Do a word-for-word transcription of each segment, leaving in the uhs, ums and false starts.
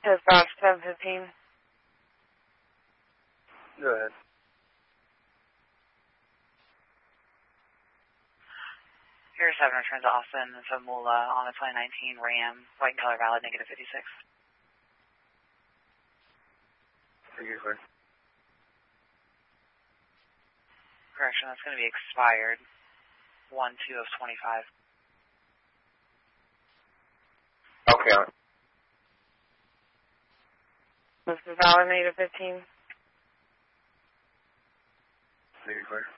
Dispatch seven fifteen. Go ahead. Here seven returns to Austin. It's a Mula on a twenty nineteen Ram, white and color valid, negative fifty-six. You're clear. Correction, that's going to be expired. one two of twenty-five. Okay. This is valid, negative fifteen. You're clear.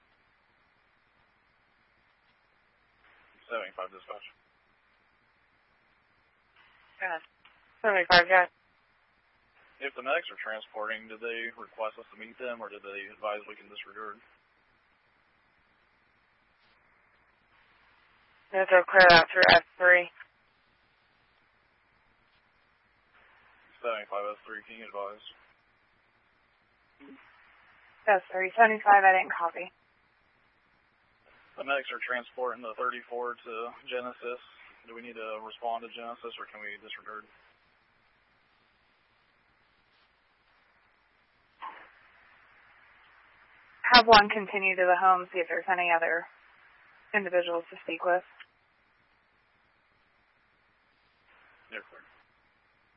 seventy-five dispatch. Go ahead. seventy-five, yeah. If the medics are transporting, did they request us to meet them, or did they advise we can disregard? Yes, they'll clear that through S three. seventy-five S three, can you advise? S three, seventy-five, I didn't copy. The medics are transporting the thirty-four to Genesis. Do we need to respond to Genesis, or can we disregard? Have one continue to the home, see if there's any other individuals to speak with.